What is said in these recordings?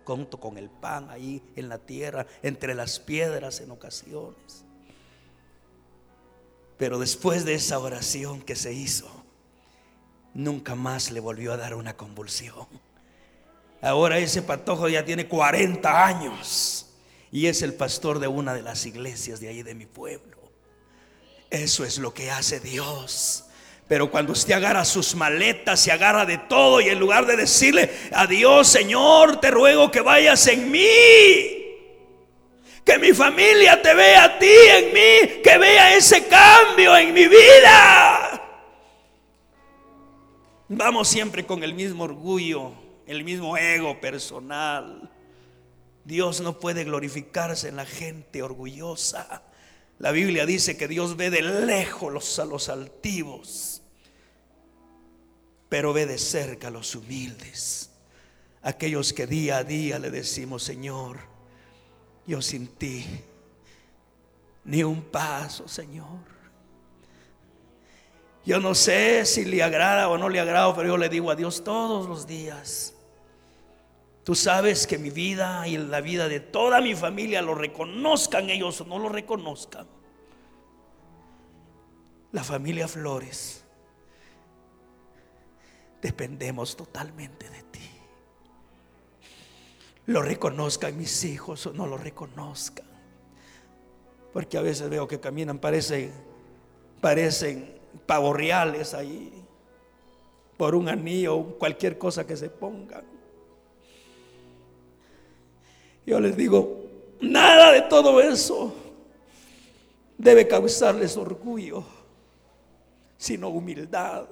junto con el pan ahí en la tierra, entre las piedras en ocasiones. Pero después de esa oración que se hizo, nunca más le volvió a dar una convulsión. Ahora ese patojo ya tiene 40 años y es el pastor de una de las iglesias de ahí de mi pueblo. Eso es lo que hace Dios. Pero cuando usted agarra sus maletas, se agarra de todo, y en lugar de decirle a Dios: Señor, te ruego que vayas en mí, que mi familia te vea a ti en mí, que vea ese cambio en mi vida, vamos siempre con el mismo orgullo, el mismo ego personal. Dios no puede glorificarse en la gente orgullosa. La Biblia dice que Dios ve de lejos a los altivos, pero ve de cerca a los humildes, aquellos que día a día le decimos: Señor, yo sin ti ni un paso, Señor. Yo no sé si le agrada o no le agrada, pero yo le digo a Dios todos los días: tú sabes que mi vida y la vida de toda mi familia, lo reconozcan ellos o no lo reconozcan, la familia Flores, dependemos totalmente de ti. Lo reconozcan mis hijos o no lo reconozcan, porque a veces veo que caminan, parecen pavos reales ahí, por un anillo o cualquier cosa que se pongan. Yo les digo: nada de todo eso debe causarles orgullo, sino humildad.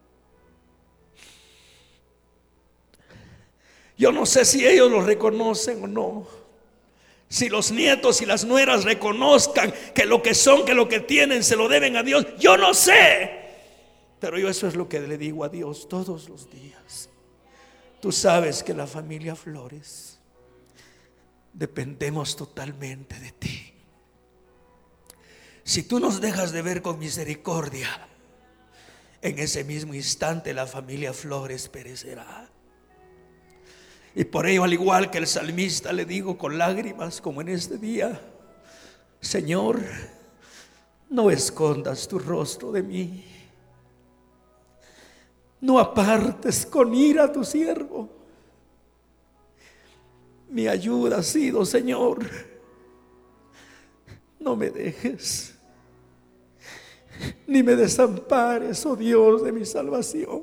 Yo no sé si ellos lo reconocen o no, si los nietos y las nueras reconozcan que lo que son, que lo que tienen se lo deben a Dios. Yo no sé, pero yo eso es lo que le digo a Dios todos los días: tú sabes que la familia Flores dependemos totalmente de ti. Si tú nos dejas de ver con misericordia, en ese mismo instante la familia Flores perecerá. Y por ello, al igual que el salmista, le digo con lágrimas como en este día: Señor, no escondas tu rostro de mí, no apartes con ira a tu siervo. Mi ayuda ha sido, Señor, no me dejes, ni me desampares, oh Dios de mi salvación.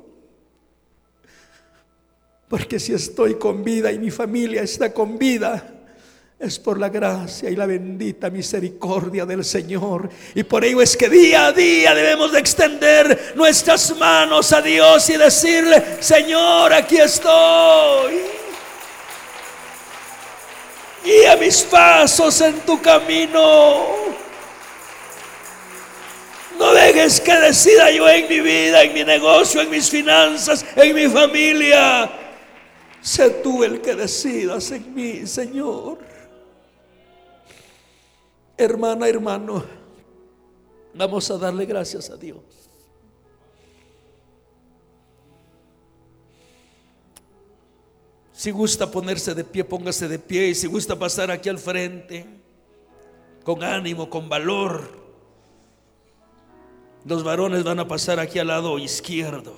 Porque si estoy con vida y mi familia está con vida, es por la gracia y la bendita misericordia del Señor. Y por ello es que día a día debemos de extender nuestras manos a Dios y decirle: Señor, aquí estoy. Guía mis pasos en tu camino. No dejes que decida yo en mi vida, en mi negocio, en mis finanzas, en mi familia. Sé tú el que decidas en mí, Señor. Hermana, hermano, vamos a darle gracias a Dios. Si gusta ponerse de pie, póngase de pie. Y si gusta pasar aquí al frente, con ánimo, con valor. Los varones van a pasar aquí al lado izquierdo.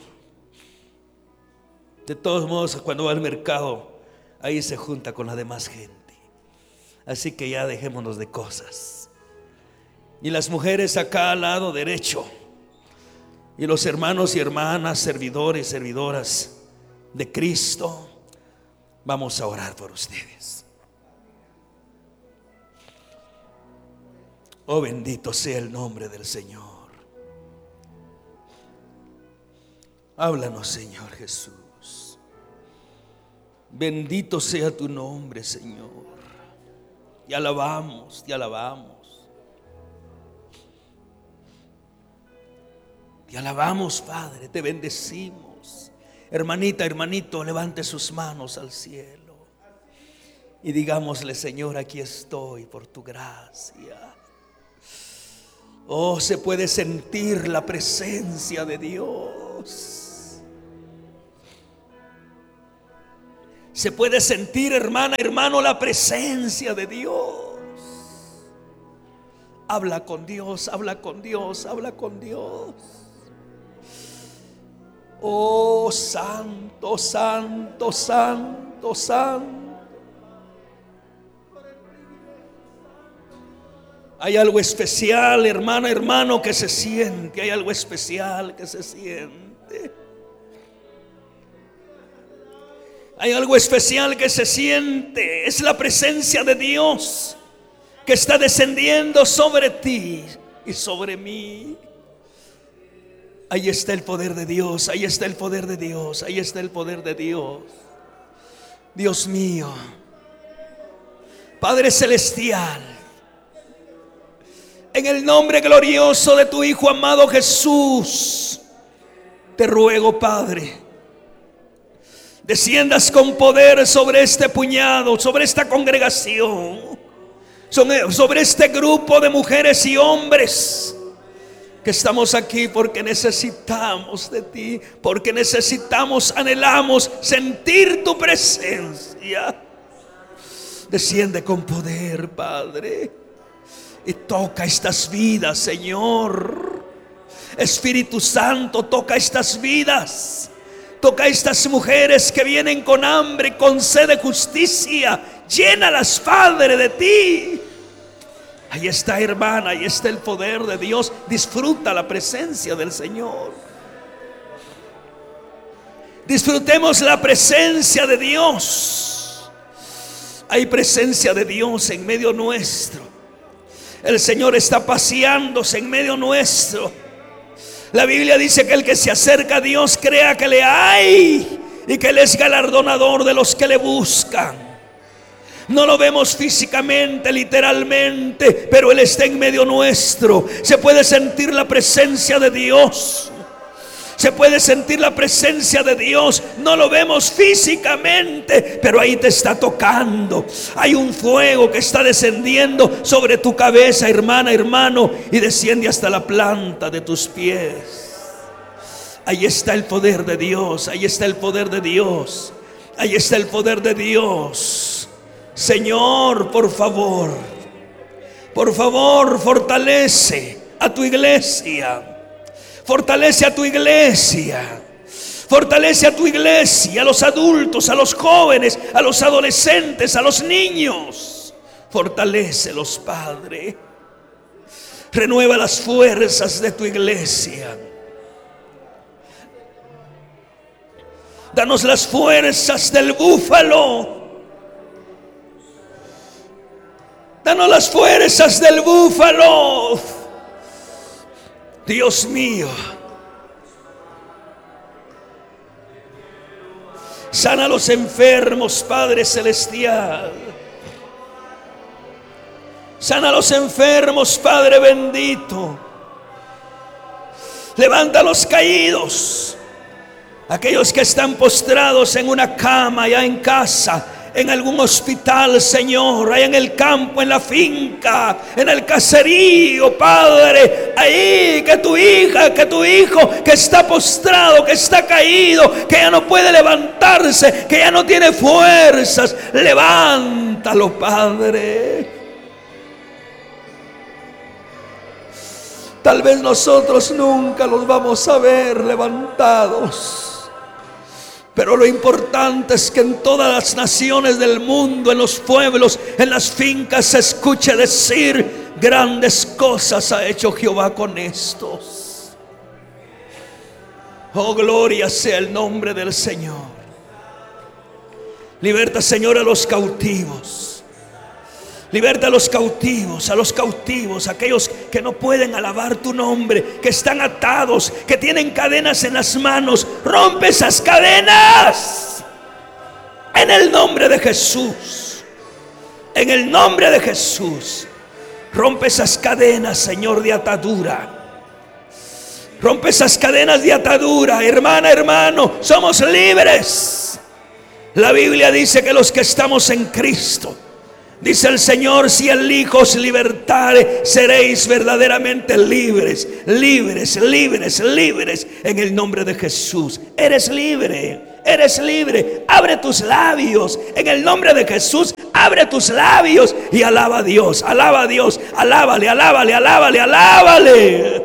De todos modos, cuando va al mercado, ahí se junta con la demás gente. Así que ya dejémonos de cosas. Y las mujeres acá al lado derecho. Y los hermanos y hermanas, servidores, servidoras de Cristo, vamos a orar por ustedes. Oh, bendito sea el nombre del Señor. Háblanos, Señor Jesús. Bendito sea tu nombre, Señor. Te alabamos, te alabamos. Te alabamos, Padre, te bendecimos. Hermanita, hermanito, levante sus manos al cielo y digámosle: Señor, aquí estoy por tu gracia. Oh, se puede sentir la presencia de Dios. Se puede sentir, hermana, hermano, la presencia de Dios. Habla con Dios, habla con Dios, habla con Dios. Oh, santo, santo, santo, santo. Hay algo especial, hermana, hermano, que se siente. Hay algo especial que se siente. Hay algo especial que se siente. Es la presencia de Dios que está descendiendo sobre ti y sobre mí. Ahí está el poder de Dios. Ahí está el poder de Dios. Ahí está el poder de Dios. Dios mío, Padre celestial, en el nombre glorioso de tu Hijo amado Jesús, te ruego, Padre, desciendas con poder sobre este puñado, sobre esta congregación, sobre este grupo de mujeres y hombres que estamos aquí porque necesitamos de ti, porque necesitamos, anhelamos sentir tu presencia. Desciende con poder, Padre, y toca estas vidas, Señor. Espíritu Santo, toca estas vidas. Toca a estas mujeres que vienen con hambre, con sed de justicia. Llénalas, Padre, de ti. Ahí está, hermana, ahí está el poder de Dios. Disfruta la presencia del Señor. Disfrutemos la presencia de Dios. Hay presencia de Dios en medio nuestro. El Señor está paseándose en medio nuestro. La Biblia dice que el que se acerca a Dios crea que le hay y que Él es galardonador de los que le buscan. No lo vemos físicamente, literalmente, pero Él está en medio nuestro. Se puede sentir la presencia de Dios. Se puede sentir la presencia de Dios. No lo vemos físicamente, pero ahí te está tocando. Hay un fuego que está descendiendo sobre tu cabeza, hermana, hermano, y desciende hasta la planta de tus pies. Ahí está el poder de Dios. Ahí está el poder de Dios. Ahí está el poder de Dios. Señor, por favor, fortalece a tu iglesia. Fortalece a tu iglesia. Fortalece a tu iglesia, a los adultos, a los jóvenes, a los adolescentes, a los niños. Fortalécelos, Padre. Renueva las fuerzas de tu iglesia. Danos las fuerzas del búfalo. Danos las fuerzas del búfalo. Dios mío, sana a los enfermos, Padre celestial. Sana a los enfermos, Padre bendito. Levanta a los caídos, aquellos que están postrados en una cama, ya en casa, en algún hospital, Señor, ahí en el campo, en la finca, en el caserío, Padre, ahí que tu hija, que tu hijo, que está postrado, que está caído, que ya no puede levantarse, que ya no tiene fuerzas, levántalo, Padre. Tal vez nosotros nunca los vamos a ver levantados, pero lo importante es que en todas las naciones del mundo, en los pueblos, en las fincas, se escuche decir: grandes cosas ha hecho Jehová con estos. Oh, gloria sea el nombre del Señor. Liberta, Señor, a los cautivos. Liberta a los cautivos, aquellos que no pueden alabar tu nombre, que están atados, que tienen cadenas en las manos. Rompe esas cadenas en el nombre de Jesús. En el nombre de Jesús. Rompe esas cadenas, Señor, de atadura. Rompe esas cadenas de atadura, hermana, hermano. Somos libres. La Biblia dice que los que estamos en Cristo, dice el Señor: si el Hijo os libertare, seréis verdaderamente libres. Libres, libres, libres. En el nombre de Jesús. Eres libre. eres libre. Abre tus labios en el nombre de Jesús. Abre tus labios y alaba a Dios, alaba a Dios, alábale, alábale, alábale, alábale.